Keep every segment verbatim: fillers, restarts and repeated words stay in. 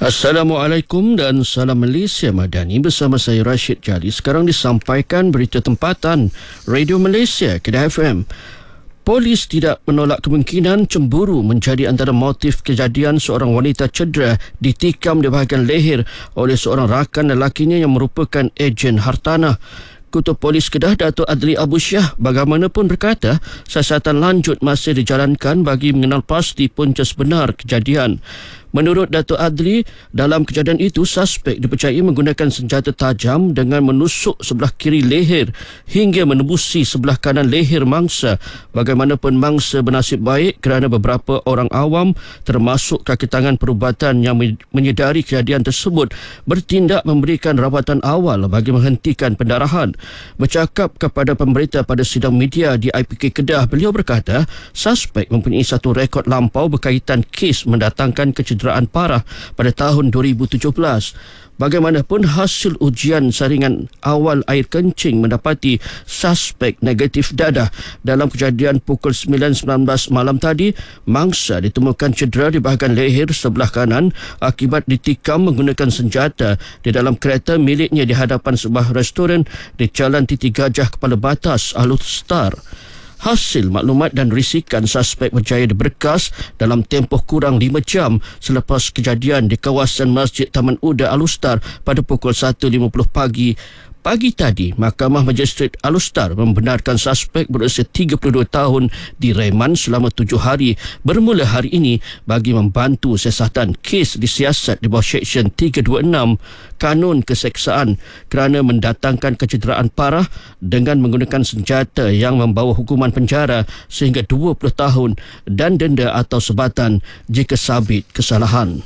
Assalamualaikum dan salam Malaysia Madani, bersama saya Rashid Jali. Sekarang disampaikan berita tempatan Radio Malaysia Kedah F M. Polis tidak menolak kemungkinan cemburu menjadi antara motif kejadian seorang wanita cedera ditikam di bahagian leher oleh seorang rakan lelakinya yang merupakan ejen hartanah. Ketua Polis Kedah, Datuk Adli Abu Syah, bagaimanapun berkata, siasatan lanjut masih dijalankan bagi mengenal pasti punca sebenar kejadian. Menurut Datuk Adli, dalam kejadian itu, suspek dipercayai menggunakan senjata tajam dengan menusuk sebelah kiri leher hingga menembusi sebelah kanan leher mangsa. Bagaimanapun mangsa bernasib baik kerana beberapa orang awam termasuk kaki tangan perubatan yang menyedari kejadian tersebut bertindak memberikan rawatan awal bagi menghentikan pendarahan. Bercakap kepada pemberita pada sidang media di I P K Kedah, beliau berkata, suspek mempunyai satu rekod lampau berkaitan kes mendatangkan kecederaan parah pada tahun dua ribu tujuh belas. Bagaimanapun, hasil ujian saringan awal air kencing mendapati suspek negatif dadah. Dalam kejadian pukul sembilan sembilan belas malam tadi, mangsa ditemukan cedera di bahagian leher sebelah kanan akibat ditikam menggunakan senjata di dalam kereta miliknya di hadapan sebuah restoran di Jalan Titi Gajah Kepala Batas, Alustar. Hasil maklumat dan risikan, suspek berjaya diberkas dalam tempoh kurang lima jam selepas kejadian di kawasan Masjid Taman Uda Alustar pada pukul satu lima puluh pagi. Pagi tadi, Mahkamah Magistrate Alustar membenarkan suspek berusia tiga puluh dua tahun direman selama tujuh hari bermula hari ini bagi membantu siasatan kes disiasat di bawah Seksyen tiga dua enam Kanun Keseksaan kerana mendatangkan kecederaan parah dengan menggunakan senjata yang membawa hukuman penjara sehingga dua puluh tahun dan denda atau sebatan jika sabit kesalahan.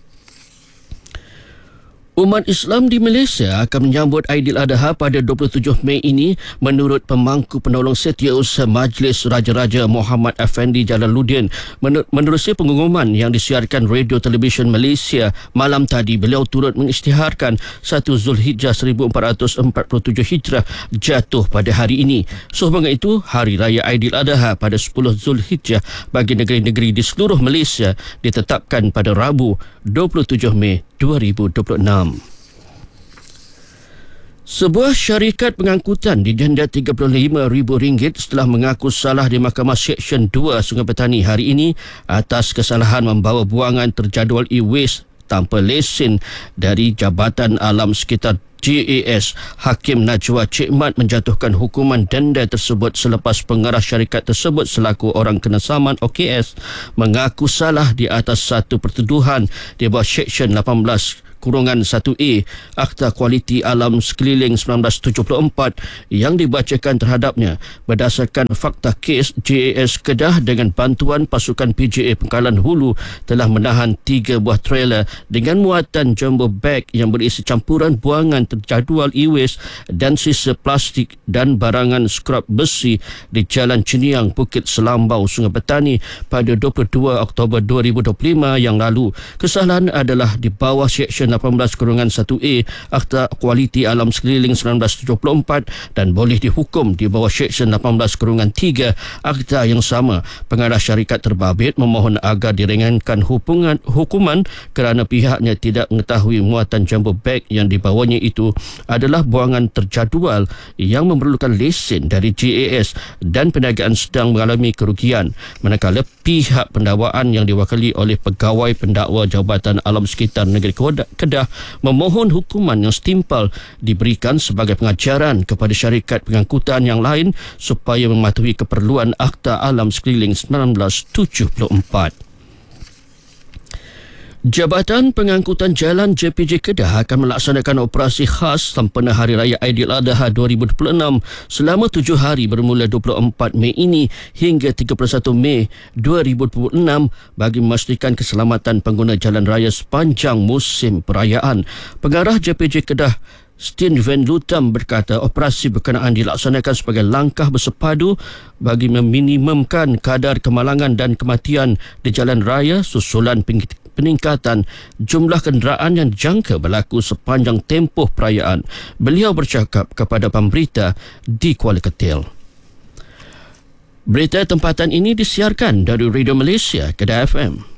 Umat Islam di Malaysia akan menyambut Aidiladha pada dua puluh tujuh Mei ini menurut Pemangku Penolong Setiausaha Majlis Raja-Raja Muhammad Afendi Jalaluddin. Menerusi pengumuman yang disiarkan Radio Television Malaysia malam tadi, beliau turut mengisytiharkan satu Zulhijjah seribu empat ratus empat puluh tujuh Hijrah jatuh pada hari ini. Sehubungan itu, Hari Raya Aidiladha pada sepuluh Zulhijjah bagi negeri-negeri di seluruh Malaysia ditetapkan pada Rabu dua puluh tujuh Mei dua ribu dua puluh enam. Sebuah syarikat pengangkutan didenda tiga puluh lima ribu ringgit setelah mengaku salah di Mahkamah Seksyen dua Sungai Petani hari ini atas kesalahan membawa buangan terjadual e-waste tanpa lesen dari Jabatan Alam Sekitar J A S. Hakim Najwa Cik Mat menjatuhkan hukuman denda tersebut selepas pengarah syarikat tersebut selaku orang kena saman O K S mengaku salah di atas satu pertuduhan di bawah Seksyen lapan belas kurungan satu A Akta Kualiti Alam Sekeliling seribu sembilan ratus tujuh puluh empat yang dibacakan terhadapnya. Berdasarkan fakta kes, J A S Kedah dengan bantuan pasukan P J A Pengkalan Hulu telah menahan tiga buah trailer dengan muatan jumbo bag yang berisi campuran buangan terjadual e-waste dan sisa plastik dan barangan skrap besi di Jalan Ciniang, Bukit Selambau, Sungai Petani pada dua puluh dua Oktober dua ribu dua puluh lima yang lalu. Kesalahan adalah di bawah Seksyen lapan belas kurungan satu A Akta Kualiti Alam Sekeliling seribu sembilan ratus tujuh puluh empat dan boleh dihukum di bawah Seksyen lapan belas kurungan tiga Akta yang sama. Pengarah syarikat terbabit memohon agar diringankan hukuman, hukuman kerana pihaknya tidak mengetahui muatan jumbo bag yang dibawanya itu adalah buangan terjadual yang memerlukan lesen dari J A S dan perniagaan sedang mengalami kerugian. Manakala pihak pendakwaan yang diwakili oleh Pegawai Pendakwa Jabatan Alam Sekitar Negeri Kedah memohon hukuman yang setimpal diberikan sebagai pengajaran kepada syarikat pengangkutan yang lain supaya mematuhi keperluan Akta Alam Sekeliling seribu sembilan ratus tujuh puluh empat. Jabatan Pengangkutan Jalan J P J Kedah akan melaksanakan operasi khas sempena Hari Raya Aidiladha dua ribu dua puluh enam selama tujuh hari bermula dua puluh empat Mei ini hingga tiga puluh satu Mei dua ribu dua puluh enam bagi memastikan keselamatan pengguna jalan raya sepanjang musim perayaan. Pengarah J P J Kedah Stin Van Lutam berkata operasi berkenaan dilaksanakan sebagai langkah bersepadu bagi meminimumkan kadar kemalangan dan kematian di jalan raya susulan peningkatan jumlah kenderaan yang dijangka berlaku sepanjang tempoh perayaan. Beliau bercakap kepada pemberita di Kuala Ketil. Berita tempatan ini disiarkan dari Radio Malaysia Kedah F M.